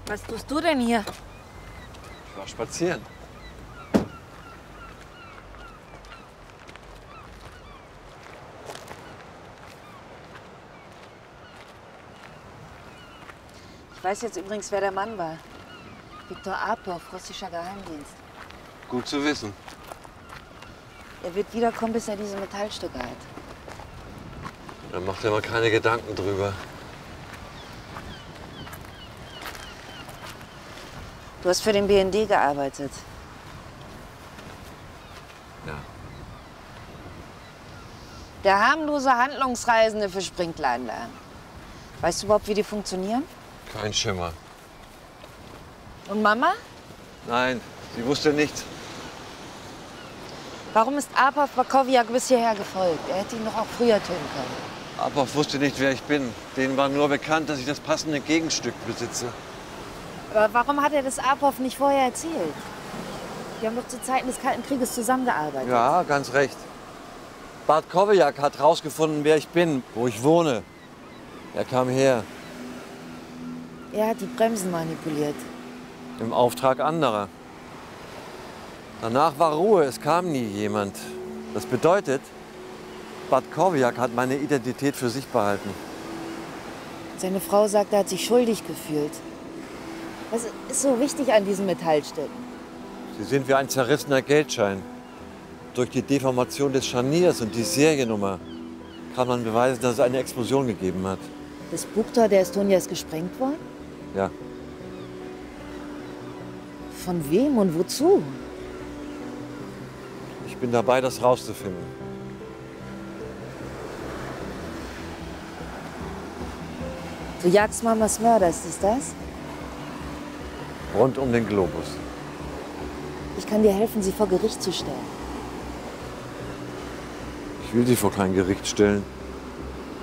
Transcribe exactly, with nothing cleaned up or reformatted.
Was tust du denn hier? Ich war spazieren. Ich weiß jetzt übrigens, wer der Mann war. Viktor Apov, russischer Geheimdienst. Gut zu wissen. Er wird wiederkommen, bis er diese Metallstücke hat. Dann macht er mal keine Gedanken drüber. Du hast für den B N D gearbeitet. Ja. Der harmlose Handlungsreisende für Sprinkleranlagen. Weißt du überhaupt, wie die funktionieren? Kein Schimmer. Und Mama? Nein, sie wusste nichts. Warum ist Apov Wakowiak bis hierher gefolgt? Er hätte ihn doch auch früher töten können. Apov wusste nicht, wer ich bin. Denen war nur bekannt, dass ich das passende Gegenstück besitze. Aber warum hat er das Apov nicht vorher erzählt? Wir haben doch zu Zeiten des Kalten Krieges zusammengearbeitet. Ja, ganz recht. Bart Kowiak hat rausgefunden, wer ich bin, wo ich wohne. Er kam her. Er hat die Bremsen manipuliert. Im Auftrag anderer. Danach war Ruhe, es kam nie jemand. Das bedeutet, Bart Kowiak hat meine Identität für sich behalten. Seine Frau sagt, er hat sich schuldig gefühlt. Was ist so wichtig an diesen Metallstücken? Sie sind wie ein zerrissener Geldschein. Durch die Deformation des Scharniers und die Seriennummer kann man beweisen, dass es eine Explosion gegeben hat. Das Bugtor der Estonia ist gesprengt worden? Ja. Von wem und wozu? Ich bin dabei, das rauszufinden. Du jagst Mamas Mörder, ist es das? Rund um den Globus. Ich kann dir helfen, sie vor Gericht zu stellen. Ich will sie vor kein Gericht stellen.